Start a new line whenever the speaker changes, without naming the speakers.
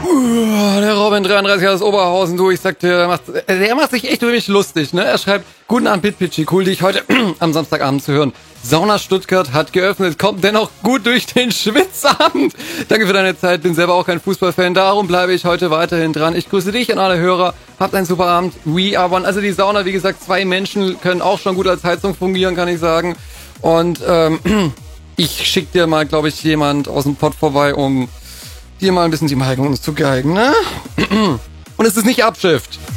Der Robin 33 aus Oberhausen, du, ich sag dir, der macht sich echt über mich lustig, ne? Er schreibt, guten Abend, Pitpitchy, cool, dich heute am Samstagabend zu hören. Sauna Stuttgart hat geöffnet, kommt dennoch gut durch den Schwitzabend. Danke für deine Zeit, bin selber auch kein Fußballfan, darum bleibe ich heute weiterhin dran. Ich grüße dich und alle Hörer, habt einen super Abend. We are one. Also die Sauna, wie gesagt, 2 Menschen können auch schon gut als Heizung fungieren, kann ich sagen. Und ich schick dir mal, glaube ich, jemand aus dem Pott vorbei, um dir mal ein bisschen die Meinung zu geigen, ne? Und es ist nicht Abschrift.